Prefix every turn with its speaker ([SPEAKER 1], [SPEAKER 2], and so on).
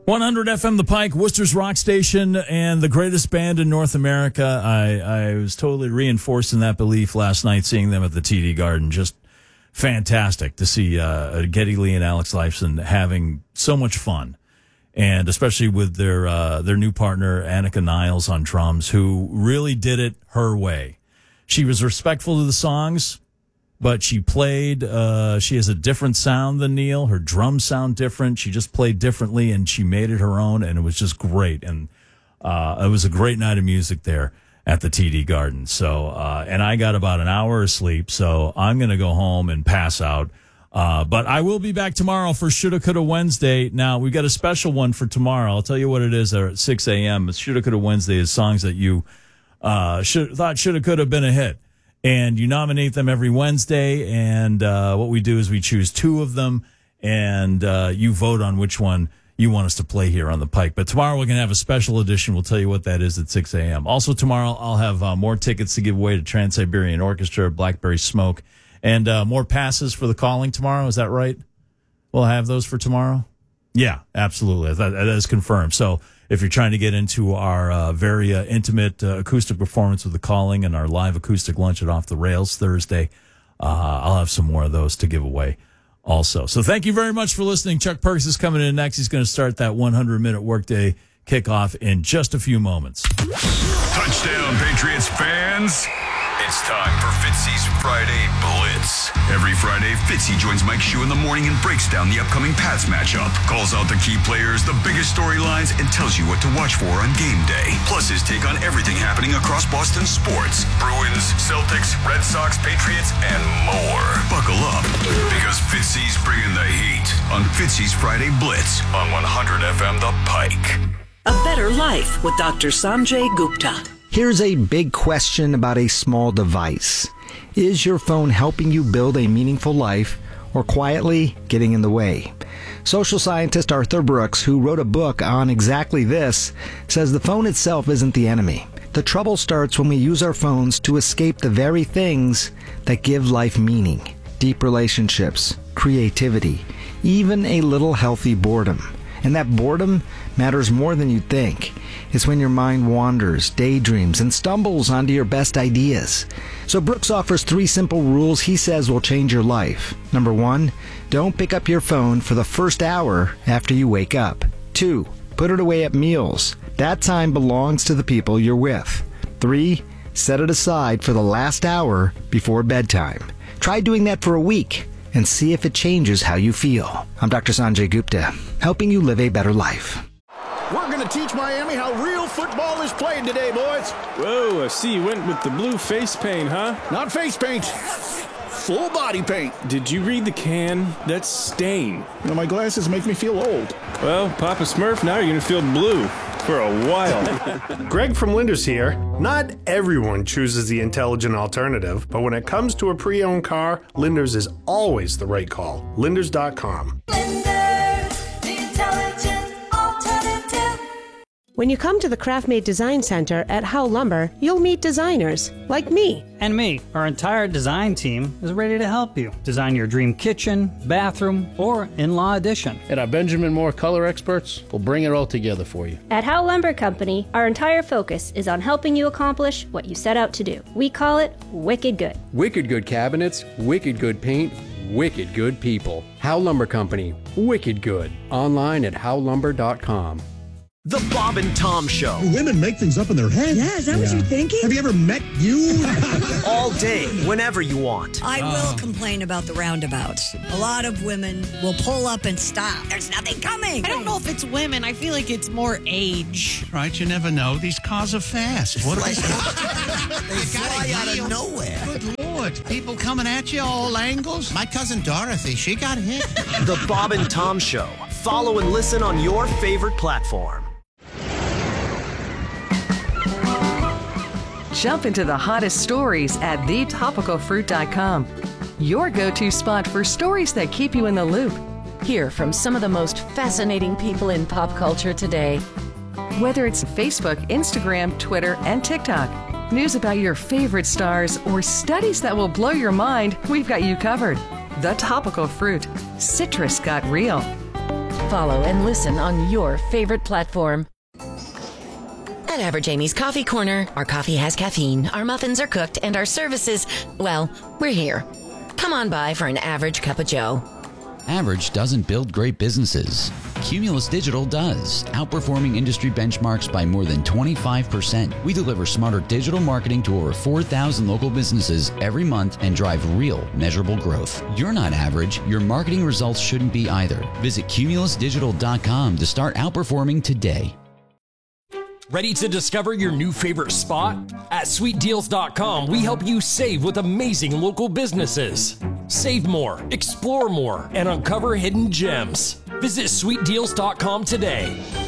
[SPEAKER 1] 100 FM The Pike, Worcester's rock station, and the greatest band in North America. I was totally reinforcing that belief last night, seeing them at the TD Garden. Just fantastic to see Geddy Lee and Alex Lifeson having so much fun, and especially with their new partner, Annika Niles, on drums, who really did it her way. She was respectful to the songs, but she played, she has a different sound than Neil. Her drums sound different. She just played differently, and she made it her own, and it was just great. And it was a great night of music there at the TD Garden. So, and I got about an hour of sleep, so I'm going to go home and pass out. But I will be back tomorrow for Shoulda Coulda Wednesday. Now, we got a special one for tomorrow. I'll tell you what it is at 6 a.m. Shoulda Coulda Wednesday is songs that you thought shoulda coulda been a hit. And you nominate them every Wednesday, and what we do is we choose two of them, and you vote on which one you want us to play here on the Pike. But tomorrow we're going to have a special edition. We'll tell you what that is at 6 a.m. Also tomorrow I'll have more tickets to give away to Trans-Siberian Orchestra, Blackberry Smoke, and more passes for the Calling tomorrow. Is that right? We'll have those for tomorrow? Yeah, absolutely. That is confirmed. So if you're trying to get into our very intimate acoustic performance with the Calling and our live acoustic lunch at Off the Rails Thursday, I'll have some more of those to give away also. So thank you very much for listening. Chuck Perks is coming in next. He's going to start that 100-minute workday kickoff in just a few moments.
[SPEAKER 2] Touchdown, Patriots fans. It's time for Fitzy's Friday Blitz. Every Friday, Fitzy joins Mike Shue in the morning and breaks down the upcoming Pats matchup, calls out the key players, the biggest storylines, and tells you what to watch for on game day. Plus his take on everything happening across Boston sports. Bruins, Celtics, Red Sox, Patriots, and more. Buckle up, because Fitzy's bringing the heat on Fitzy's Friday Blitz on 100 FM The Pike.
[SPEAKER 3] A Better Life with Dr. Sanjay Gupta.
[SPEAKER 4] Here's a big question about a small device. Is your phone helping you build a meaningful life or quietly getting in the way? Social scientist Arthur Brooks, who wrote a book on exactly this, says the phone itself isn't the enemy. The trouble starts when we use our phones to escape the very things that give life meaning. Deep relationships, creativity, even a little healthy boredom. And that boredom matters more than you think. It's when your mind wanders, daydreams, and stumbles onto your best ideas. So Brooks offers 3 simple rules he says will change your life. Number 1, don't pick up your phone for the first hour after you wake up. 2, put it away at meals. That time belongs to the people you're with. 3, set it aside for the last hour before bedtime. Try doing that for a week and see if it changes how you feel. I'm Dr. Sanjay Gupta, helping you live a better life.
[SPEAKER 5] We're going to teach Miami how real football is played today, boys.
[SPEAKER 6] Whoa, I see you went with the blue face paint, huh?
[SPEAKER 5] Not face paint. Full body paint.
[SPEAKER 6] Did you read the can? That's stain.
[SPEAKER 5] You know, my glasses make me feel old.
[SPEAKER 6] Well, Papa Smurf, now you're going to feel blue for a while.
[SPEAKER 7] Greg from Linders here. Not everyone chooses the intelligent alternative, but when it comes to a pre-owned car, Linders is always the right call. Linders.com.
[SPEAKER 8] Linders, the intelligent alternative.
[SPEAKER 9] When you come to the Craft-Made Design Center at Howe Lumber, you'll meet designers like me.
[SPEAKER 10] And me. Our entire design team is ready to help you design your dream kitchen, bathroom, or in-law addition.
[SPEAKER 11] And our Benjamin Moore color experts will bring it all together for you.
[SPEAKER 12] At Howe Lumber Company, our entire focus is on helping you accomplish what you set out to do. We call it Wicked Good.
[SPEAKER 13] Wicked good cabinets, wicked good paint, wicked good people. Howe Lumber Company, wicked good. Online at howlumber.com.
[SPEAKER 14] The Bob and Tom Show.
[SPEAKER 15] Women make things up in their head.
[SPEAKER 16] Yeah, is that what you're thinking?
[SPEAKER 15] Have you ever met you?
[SPEAKER 14] All day, whenever you want.
[SPEAKER 16] I will complain about the roundabouts. A lot of women will pull up and stop. There's nothing coming.
[SPEAKER 17] I don't know if it's women. I feel like it's more age.
[SPEAKER 18] Right, you never know. These cars are fast. What
[SPEAKER 19] they fly out of nowhere.
[SPEAKER 18] Good Lord. People coming at you all angles. My cousin Dorothy, she got hit.
[SPEAKER 14] The Bob and Tom Show. Follow and listen on your favorite platform.
[SPEAKER 20] Jump into the hottest stories at thetopicalfruit.com. Your go-to spot for stories that keep you in the loop.
[SPEAKER 3] Hear from some of the most fascinating people in pop culture today.
[SPEAKER 20] Whether it's Facebook, Instagram, Twitter, and TikTok, news about your favorite stars, or studies that will blow your mind, we've got you covered. The Topical Fruit. Citrus got real.
[SPEAKER 3] Follow and listen on your favorite platform.
[SPEAKER 21] At Average Amy's Coffee Corner, our coffee has caffeine, our muffins are cooked, and our services, well, we're here. Come on by for an average cup of joe.
[SPEAKER 22] Average doesn't build great businesses. Cumulus Digital does, outperforming industry benchmarks by more than 25%. We deliver smarter digital marketing to over 4,000 local businesses every month and drive real, measurable growth. You're not average. Your marketing results shouldn't be either. Visit cumulusdigital.com to start outperforming today.
[SPEAKER 23] Ready to discover your new favorite spot? At sweetdeals.com, we help you save with amazing local businesses. Save more, explore more, and uncover hidden gems. Visit sweetdeals.com today.